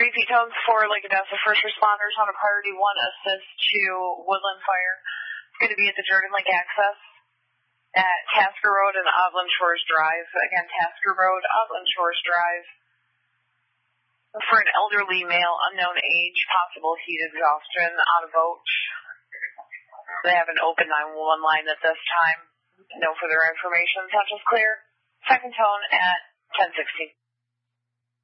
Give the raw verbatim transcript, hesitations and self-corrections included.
repeat tones for Lake Odessa first responders on a priority one assist to Woodland Fire. It's going to be at the Jordan Lake Access at Tasker Road and Odland Shores Drive. Again, Tasker Road, Odland Shores Drive. For an elderly male, unknown age, possible heat exhaustion on a boat. They have an open nine one one line at this time. No further information. Touch is clear. Second tone at ten sixteen.